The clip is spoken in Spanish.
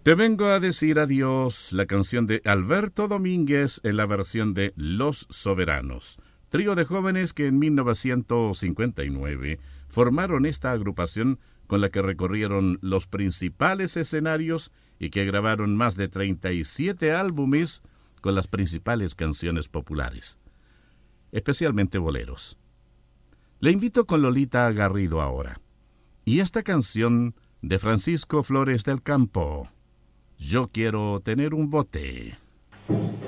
Te vengo a decir adiós, la canción de Alberto Domínguez en la versión de Los Soberanos, trío de jóvenes que en 1959 formaron esta agrupación con la que recorrieron los principales escenarios y que grabaron más de 37 álbumes con las principales canciones populares, especialmente boleros. Le invito con Lolita Garrido ahora, y esta canción de Francisco Flores del Campo, Yo quiero tener un bote.